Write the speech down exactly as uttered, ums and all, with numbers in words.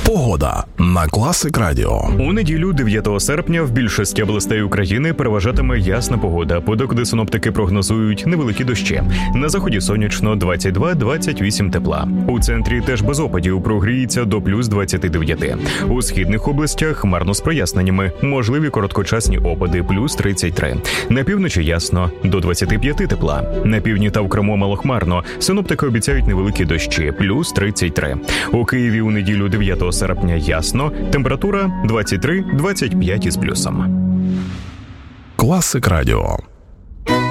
Погода на Класик Радіо. У неділю, дев'ятого серпня, в більшості областей України переважатиме ясна погода, подекуди синоптики прогнозують невеликі дощі. На заході сонячно, двадцять два - двадцять вісім тепла. У центрі теж без опадів, прогріється до плюс двадцяти дев'яти. У східних областях хмарно з проясненнями, можливі короткочасні опади, плюс тридцять три. На півночі ясно, до двадцяти п'яти тепла. На півдні та в Криму малохмарно, синоптики обіцяють невеликі дощі, плюс тридцять три. У Києві у неділю дев'ятого серпня ясно, температура двадцять три - двадцять п'ять із плюсом. Класик Радіо.